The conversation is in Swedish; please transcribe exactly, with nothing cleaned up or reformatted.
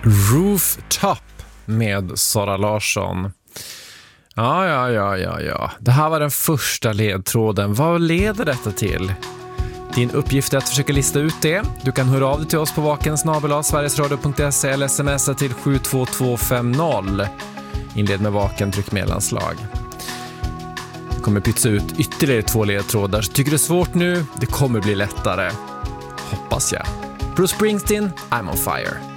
Rooftop med Sara Larsson. Ja, ja, ja, ja, ja. Det här var den första ledtråden. Vad leder detta till? Din uppgift är att försöka lista ut det. Du kan höra av dig till oss på vaken snabel-a sverigesradio punkt se eller smsa till sju två två fem noll. Inled med vaken, tryck mellanslag. Jag kommer pytsa ut ytterligare två ledtrådar. Så tycker du det är svårt nu? Det kommer bli lättare. Hoppas jag. Bruce Springsteen, I'm on fire.